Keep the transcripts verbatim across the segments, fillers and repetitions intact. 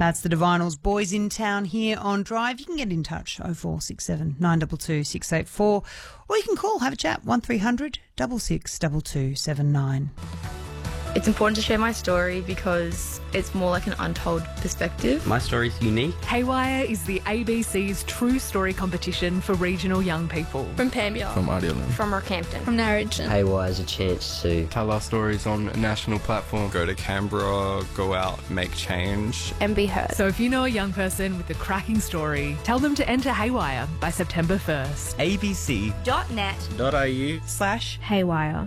That's the Divinals Boys in Town here on Drive. You can get in touch oh four six seven, nine two two, six eight four, or you can call, have a chat, one three hundred, six six two two seven nine. It's important to share my story because it's more like an untold perspective. My story's unique. Haywire is the A B C's True Story competition for regional young people. From Panmure. From Idealand. From Rockhampton. From Narrogin. Haywire is a chance to tell our stories on a national platform. Go to Canberra, go out, make change. And be heard. So if you know a young person with a cracking story, tell them to enter Haywire by September first. abc Dot net. dot a u Slash Haywire.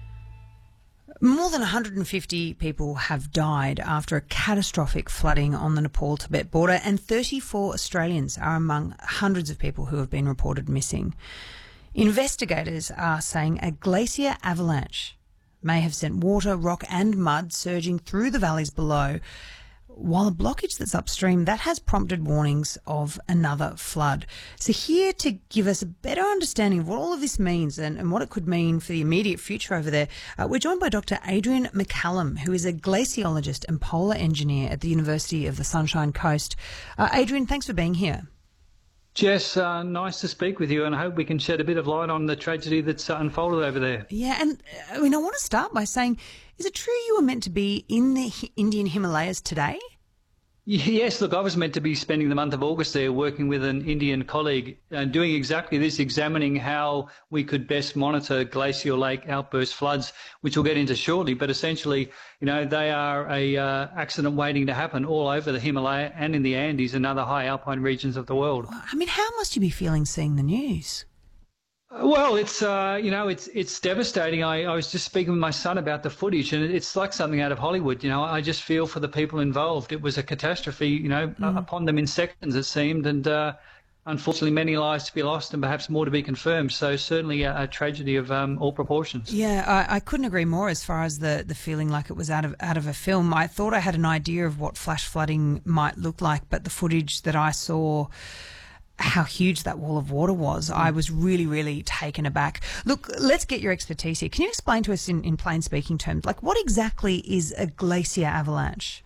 More than one hundred fifty people have died after a catastrophic flooding on the Nepal-Tibet border, and thirty-four Australians are among hundreds of people who have been reported missing. Investigators are saying a glacier avalanche may have sent water, rock and mud surging through the valleys below, while a blockage that's upstream, that has prompted warnings of another flood. So here to give us a better understanding of what all of this means and, and what it could mean for the immediate future over there, uh, we're joined by Doctor Adrian McCallum, who is a glaciologist and polar engineer at the University of the Sunshine Coast. Uh, Adrian, thanks for being here. Jess, uh, nice to speak with you, and I hope we can shed a bit of light on the tragedy that's uh, unfolded over there. Yeah, and I mean, I want to start by saying, is it true you were meant to be in the H- Indian Himalayas today? Yes, look, I was meant to be spending the month of August there working with an Indian colleague and doing exactly this, examining how we could best monitor glacial lake outburst floods, which we'll get into shortly. But essentially, you know, they are a uh, accident waiting to happen all over the Himalaya and in the Andes and other high alpine regions of the world. I mean, how must you be feeling seeing the news? Well, it's, uh, you know, it's it's devastating. I, I was just speaking with my son about the footage, and it's like something out of Hollywood. You know, I just feel for the people involved. It was a catastrophe, you know, mm. upon them in seconds, it seemed, and uh, unfortunately many lives to be lost and perhaps more to be confirmed. So certainly a, a tragedy of um, all proportions. Yeah, I, I couldn't agree more as far as the, the feeling like it was out of out of a film. I thought I had an idea of what flash flooding might look like, but the footage that I saw, how huge that wall of water was, I was really, really taken aback. Look, let's get your expertise here. Can you explain to us in, in plain speaking terms, like what exactly is a glacier avalanche?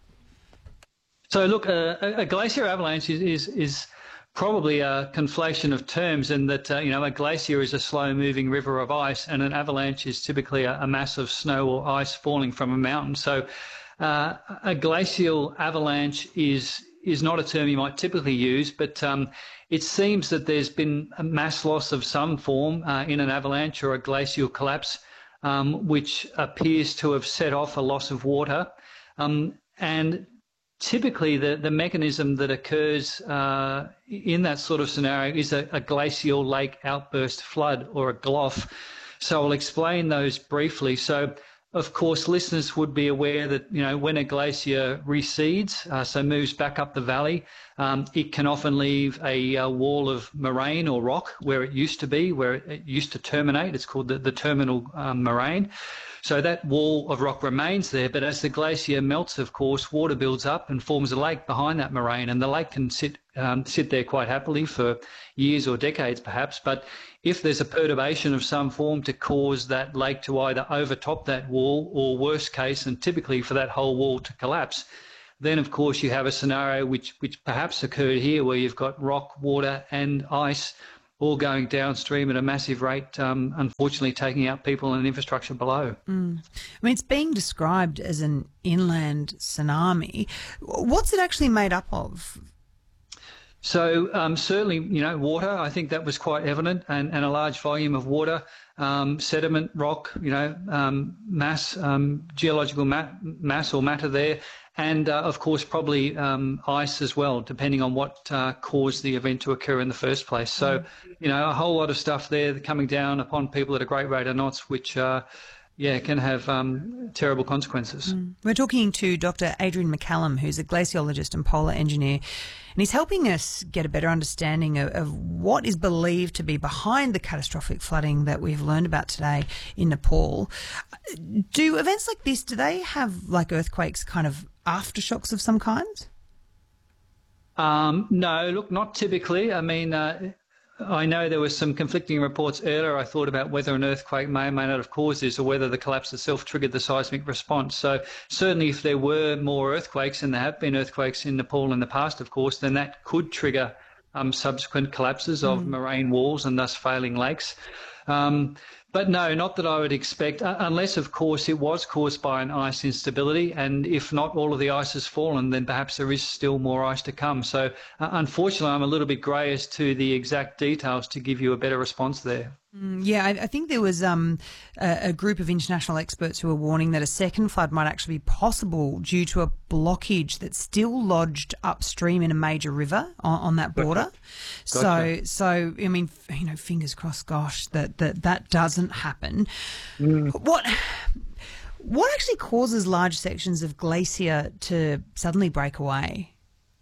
So look, uh, a, a glacier avalanche is, is, is probably a conflation of terms, in that, uh, you know, a glacier is a slow-moving river of ice, and an avalanche is typically a, a mass of snow or ice falling from a mountain. So uh, a glacial avalanche is is not a term you might typically use, but um, it seems that there's been a mass loss of some form uh, in an avalanche or a glacial collapse, um, which appears to have set off a loss of water. Um, and typically the, the mechanism that occurs uh, in that sort of scenario is a, a glacial lake outburst flood, or a G L O F. So I'll explain those briefly. So, of course, listeners would be aware that, you know, when a glacier recedes, uh, so moves back up the valley, um, it can often leave a, a wall of moraine or rock where it used to be, where it, it used to terminate. It's called the, the terminal um, moraine. So that wall of rock remains there, but as the glacier melts, of course, water builds up and forms a lake behind that moraine, and the lake can sit um, sit there quite happily for years or decades perhaps. But if there's a perturbation of some form to cause that lake to either overtop that wall, or worst case, and typically for that whole wall to collapse, then of course you have a scenario which, which perhaps occurred here, where you've got rock, water and ice all going downstream at a massive rate, um, unfortunately taking out people and infrastructure below. Mm. I mean, it's being described as an inland tsunami. What's it actually made up of? So um, certainly, you know, water, I think that was quite evident, and, and a large volume of water, um, sediment, rock, you know, um, mass, um, geological ma mass or matter there, and uh, of course probably um, ice as well, depending on what uh, caused the event to occur in the first place. So, you know, a whole lot of stuff there coming down upon people at a great rate of knots, which uh, yeah, can have um, terrible consequences. Mm. We're talking to Doctor Adrian McCallum, who's a glaciologist and polar engineer, and he's helping us get a better understanding of, of what is believed to be behind the catastrophic flooding that we've learned about today in Nepal. Do events like this, do they have, like earthquakes, kind of aftershocks of some kind? Um, no, look, not typically. I mean, uh, I know there were some conflicting reports earlier, I thought, about whether an earthquake may or may not have caused this, or whether the collapse itself triggered the seismic response. So certainly if there were more earthquakes, and there have been earthquakes in Nepal in the past, of course, then that could trigger um, subsequent collapses of mm. moraine walls and thus failing lakes. Um, But no, not that I would expect, uh, unless, of course, it was caused by an ice instability. And if not all of the ice has fallen, then perhaps there is still more ice to come. So uh, unfortunately, I'm a little bit grey as to the exact details to give you a better response there. Mm, yeah, I, I think there was um, a, a group of international experts who were warning that a second flood might actually be possible due to a blockage that's still lodged upstream in a major river on, on that border. Gotcha. So, gotcha. so I mean, you know, fingers crossed, gosh, that that, that doesn't happen. Mm. What what actually causes large sections of glacier to suddenly break away?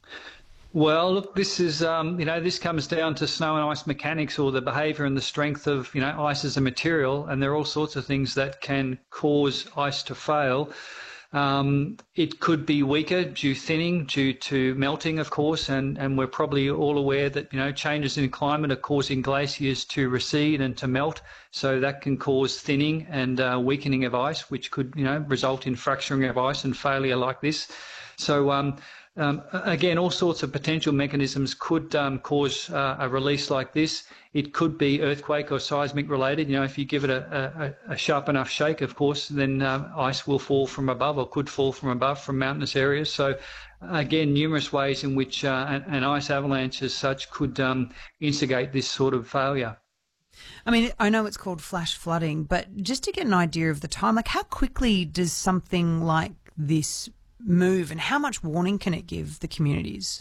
Well, look, this is, um, you know, this comes down to snow and ice mechanics, or the behaviour and the strength of, you know, ice as a material, and there are all sorts of things that can cause ice to fail. Um, it could be weaker due thinning, due to melting, of course, and, and we're probably all aware that, you know, changes in climate are causing glaciers to recede and to melt, so that can cause thinning and uh, weakening of ice, which could, you know, result in fracturing of ice and failure like this. So, um, Um, again, all sorts of potential mechanisms could um, cause uh, a release like this. It could be earthquake or seismic related. You know, if you give it a, a, a sharp enough shake, of course, then uh, ice will fall from above, or could fall from above from mountainous areas. So, again, numerous ways in which uh, an, an ice avalanche as such could um, instigate this sort of failure. I mean, I know it's called flash flooding, but just to get an idea of the time, like how quickly does something like this move, and how much warning can it give the communities?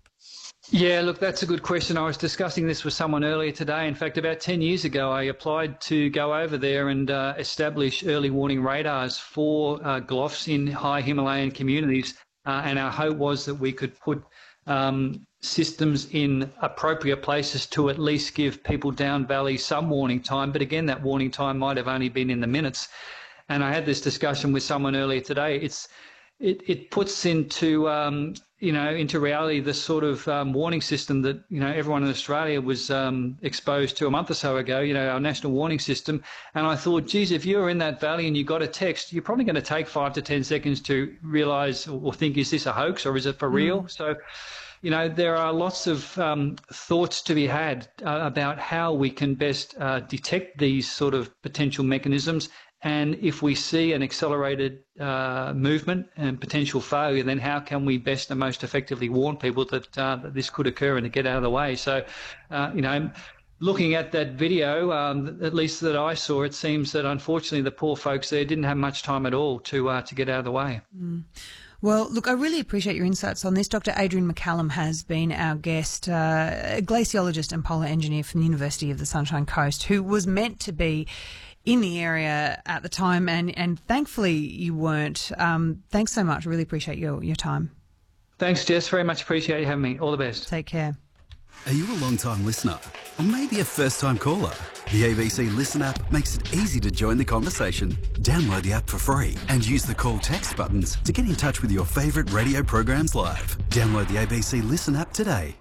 Yeah, look, that's a good question. I was discussing this with someone earlier today. In fact, about ten years ago, I applied to go over there and uh, establish early warning radars for uh, G L O Fs in high Himalayan communities, uh, and our hope was that we could put um, systems in appropriate places to at least give people down valley some warning time. But again, that warning time might have only been in the minutes. And I had this discussion with someone earlier today. It's It, it puts into, um, you know, into reality the sort of um, warning system that, you know, everyone in Australia was um, exposed to a month or so ago, you know, our national warning system. And I thought, geez, if you were in that valley and you got a text, you're probably going to take five to ten seconds to realise or think, is this a hoax or is it for real? Mm. So, you know, there are lots of um, thoughts to be had uh, about how we can best uh, detect these sort of potential mechanisms. And if we see an accelerated uh, movement and potential failure, then how can we best and most effectively warn people that, uh, that this could occur and to get out of the way? So, uh, you know, looking at that video, um, at least that I saw, it seems that unfortunately the poor folks there didn't have much time at all to uh, to get out of the way. Mm. Well, look, I really appreciate your insights on this. Doctor Adrian McCallum has been our guest, uh, a glaciologist and polar engineer from the University of the Sunshine Coast, who was meant to be in the area at the time, and, and thankfully you weren't. Um, thanks so much. I really appreciate your, your time. Thanks, Jess. Very much appreciate you having me. All the best. Take care. Are you a long-time listener? Or maybe a first-time caller? The A B C Listen app makes it easy to join the conversation. Download the app for free and use the call text buttons to get in touch with your favourite radio programs live. Download the A B C Listen app today.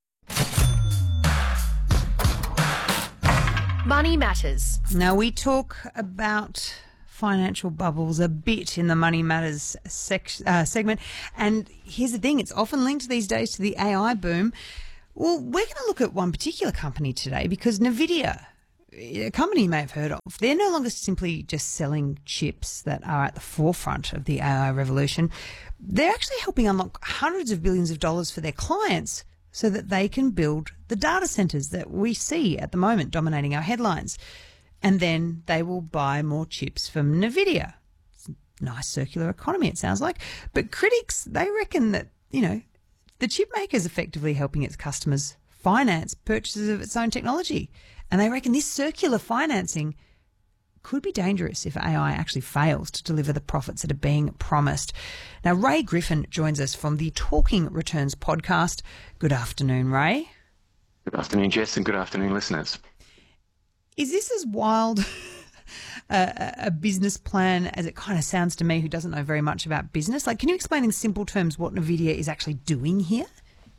Money Matters. Now, we talk about financial bubbles a bit in the Money Matters sec- uh, segment. And here's the thing, it's often linked these days to the A I boom. Well, we're going to look at one particular company today because NVIDIA, a company you may have heard of, they're no longer simply just selling chips that are at the forefront of the A I revolution. They're actually helping unlock hundreds of billions of dollars for their clients so that they can build the data centers that we see at the moment dominating our headlines. And then they will buy more chips from NVIDIA. It's a nice circular economy, it sounds like. But critics, they reckon that, you know, the chip maker is effectively helping its customers finance purchases of its own technology. And they reckon this circular financing could be dangerous if A I actually fails to deliver the profits that are being promised. Now, Ray Griffin joins us from the Talking Returns podcast. Good afternoon, Ray. Good afternoon, Jess, and good afternoon, listeners. Is this as wild a, a business plan as it kind of sounds to me, who doesn't know very much about business? Like, can you explain in simple terms what NVIDIA is actually doing here?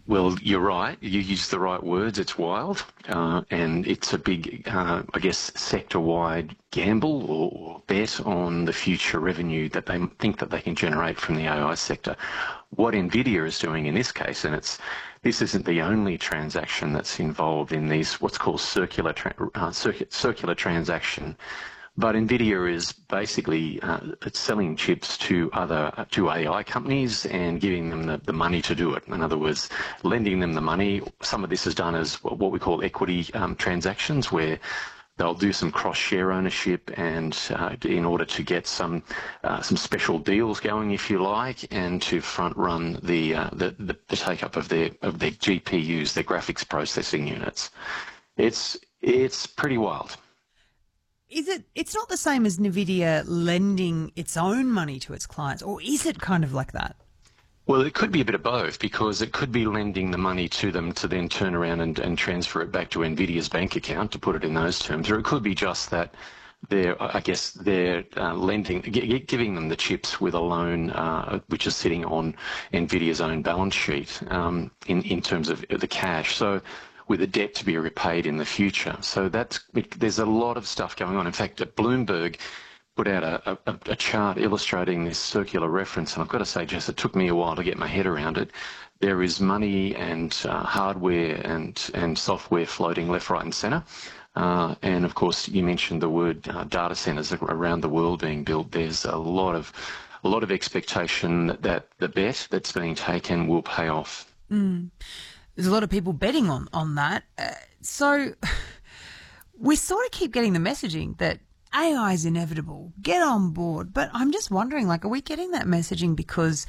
Well, you're right. You used the right words. It's wild, uh, and it's a big, uh, I guess, sector-wide gamble or bet on the future revenue that they think that they can generate from the A I sector. What NVIDIA is doing in this case, and it's this isn't the only transaction that's involved in these what's called circular tra- uh, circular, circular transaction. But NVIDIA is basically uh, it's selling chips to other to A I companies and giving them the, the money to do it. In other words, lending them the money. Some of this is done as what we call equity um, transactions, where they'll do some cross-share ownership, and uh, in order to get some uh, some special deals going, if you like, and to front-run the, uh, the the the take-up of their of their G P Us, their graphics processing units. It's it's pretty wild. Is it, it's not the same as NVIDIA lending its own money to its clients, or is it kind of like that? Well, it could be a bit of both, because it could be lending the money to them to then turn around and, and transfer it back to NVIDIA's bank account, to put it in those terms, or it could be just that they're, I guess, they're uh, lending, g- giving them the chips with a loan, uh, which is sitting on NVIDIA's own balance sheet um, in, in terms of the cash. So with a debt to be repaid in the future. So that's there's a lot of stuff going on. In fact, Bloomberg put out a, a, a chart illustrating this circular reference, and I've got to say, Jess, it took me a while to get my head around it. There is money and uh, hardware and, and software floating left, right and centre. Uh, and, of course, you mentioned the word uh, data centres around the world being built. There's a lot of a lot of expectation that, that the bet that's being taken will pay off. Mm. There's a lot of people betting on, on that. Uh, so we sort of keep getting the messaging that A I is inevitable, get on board. But I'm just wondering, like, are we getting that messaging because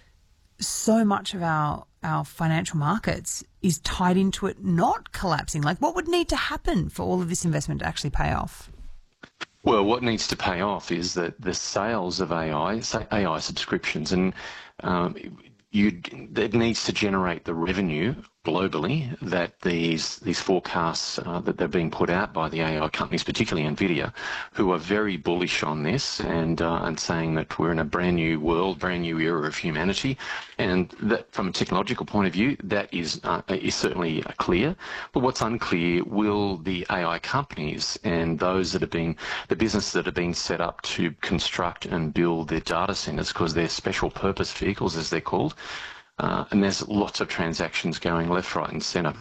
so much of our, our financial markets is tied into it not collapsing? Like, what would need to happen for all of this investment to actually pay off? Well, what needs to pay off is that the sales of A I, say A I subscriptions, and um, you, it needs to generate the revenue globally that these these forecasts uh, that they're being put out by the A I companies, particularly NVIDIA, who are very bullish on this and uh, and saying that we're in a brand new world, brand new era of humanity, and that from a technological point of view, that is uh, is certainly clear. But what's unclear, will the A I companies and those that have been the businesses that have been set up to construct and build their data centers, because they're special purpose vehicles as they're called. Uh, and there's lots of transactions going left, right and centre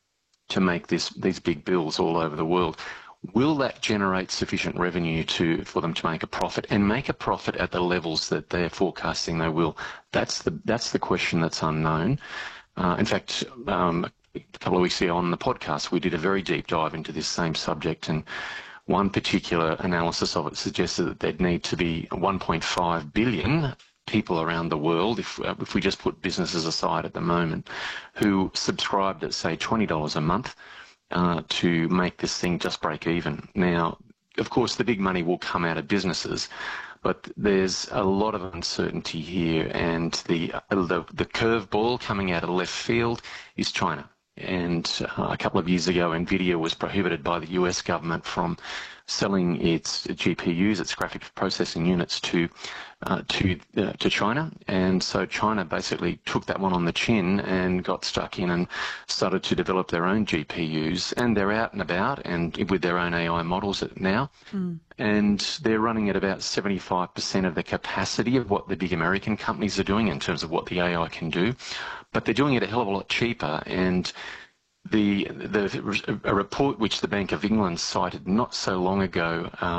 to make this these big bills all over the world. Will that generate sufficient revenue to for them to make a profit, and make a profit at the levels that they're forecasting they will? That's the that's the question that's unknown. Uh, in fact, um, a couple of weeks ago on the podcast, we did a very deep dive into this same subject, and one particular analysis of it suggested that there'd need to be one point five billion people around the world, if uh, if we just put businesses aside at the moment, who subscribed at, say, twenty dollars a month uh, to make this thing just break even. Now, of course, the big money will come out of businesses, but there's a lot of uncertainty here, and the uh, the, the curveball coming out of left field is China. And uh, a couple of years ago, NVIDIA was prohibited by the U S government from selling its G P Us, its graphics processing units, to uh, to uh, to China, and so China basically took that one on the chin and got stuck in and started to develop their own G P Us, and they're out and about and with their own A I models now, mm. and they're running at about seventy-five percent of the capacity of what the big American companies are doing in terms of what the A I can do, but they're doing it a hell of a lot cheaper. And The, the a report which the Bank of England cited not so long ago